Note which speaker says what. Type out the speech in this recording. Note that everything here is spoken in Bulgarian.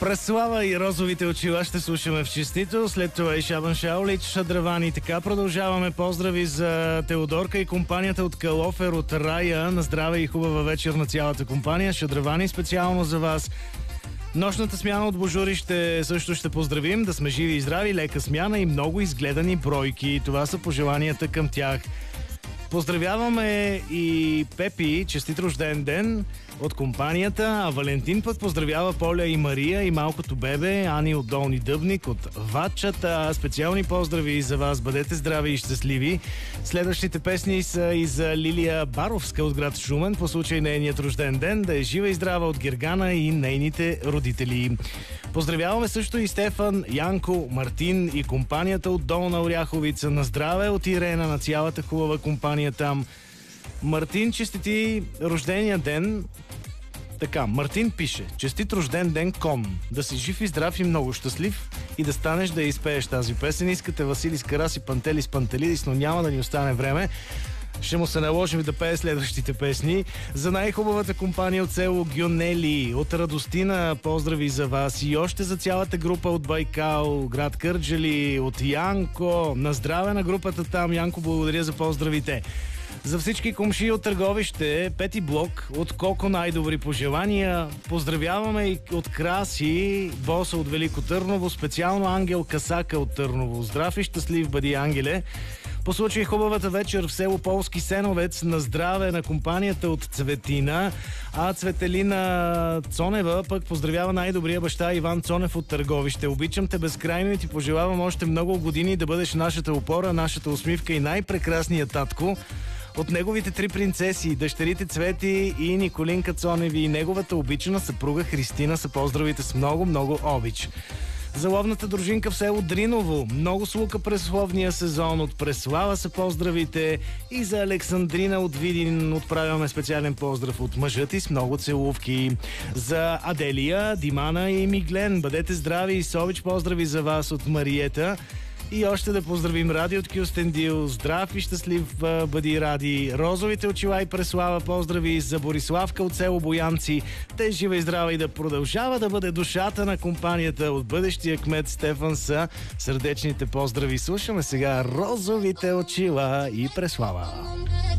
Speaker 1: Преслава и розовите очила ще слушаме в честито. След това и Шабан Шаолич, Шадравани. И така продължаваме. Поздрави за Теодорка и компанията от Калофер, от Рая. На здраве и хубава вечер на цялата компания. Шадравани специално за вас. Нощната смяна от Божурище също ще поздравим. Да сме живи и здрави, лека смяна и много изгледани бройки. Това са пожеланията към тях. Поздравяваме и Пепи, честит рожден ден от компанията, а Валентин пък поздравява Поля и Мария и малкото бебе, Ани от Долни Дъбник, от Ватчата. Специални поздрави за вас, бъдете здрави и щастливи. Следващите песни са и за Лилия Баровска от град Шумен по случай нейният рожден ден, да е жива и здрава от Гергана и нейните родители. Поздравяваме също и Стефан, Янко, Мартин и компанията от Долна Оряховица. На здраве от Ирена, на цялата хубава компания там. Мартин честити рождения ден. Така, Мартин пише: честит рожден ден, ком. Да си жив и здрав и много щастлив и да станеш да изпееш тази песен. Искате Василис Караси Пантелис Пантелидис, но няма да ни остане време. Ще му се наложим да пее следващите песни. За най-хубавата компания от село Гюнели, от Радостина, поздрави за вас и още за цялата група от Байкал, град Кърджали, от Янко. На здраве на групата там. Янко, благодаря за поздравите. За всички комши от Търговище, Пети блок, от Коко най-добри пожелания. Поздравяваме и от Краси, боса от Велико Търново, специално Ангел Касака от Търново. Здрав и щастлив бъди, Ангеле. По случай хубавата вечер в село Полски Сеновец, на здраве на компанията от Цветина, а Цветелина Цонева пък поздравява най-добрия баща Иван Цонев от Търговище. Обичам те безкрайно и ти пожелавам още много години да бъдеш нашата опора, нашата усмивка и най-прекрасният татко. От неговите три принцеси, дъщерите Цвети и Николинка Цоневи и неговата обичана съпруга Христина са поздравите с много обич. За ловната дружинка в село Дриново, много слука през ловния сезон, от Преслава са поздравите, и за Александрина от Видин отправяме специален поздрав от мъжът и с много целувки. За Аделия, Димана и Миглен, бъдете здрави и сович поздрави за вас от Мариета. И още да поздравим Ради от Кюстендил. Здрав и щастлив бъди, Ради. Розовите очила и Преслава поздрави за Бориславка от село Боянци. Те жива и здрава и да продължава да бъде душата на компанията от бъдещия кмет Стефан са сърдечните поздрави. Слушаме сега Розовите очила и Преслава.